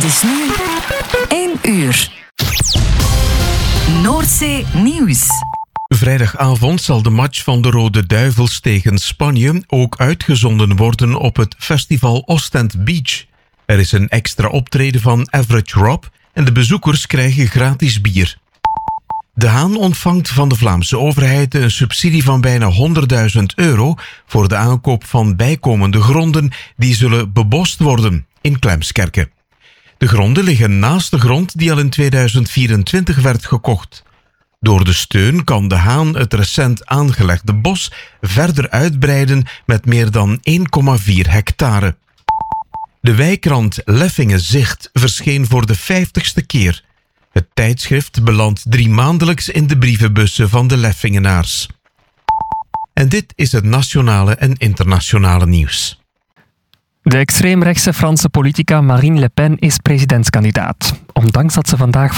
is nu 1 uur. Noordzee Nieuws. Vrijdagavond zal de match van de Rode Duivels tegen Spanje ook uitgezonden worden op het festival Ostend Beach. Er is een extra optreden van Average Rob en de bezoekers krijgen gratis bier. De Haan ontvangt van de Vlaamse overheid een subsidie van bijna €100.000 voor de aankoop van bijkomende gronden die zullen bebost worden in Klemskerke. De gronden liggen naast de grond die al in 2024 werd gekocht. Door de steun kan de Haan het recent aangelegde bos verder uitbreiden met meer dan 1,4 hectare. De wijkrant Leffingen Zicht verscheen voor de 50ste keer. Het tijdschrift belandt 3 maandelijks in de brievenbussen van de Leffingenaars. En dit is het nationale en internationale nieuws. De extreemrechtse Franse politica Marine Le Pen is presidentskandidaat. Ondanks dat ze vandaag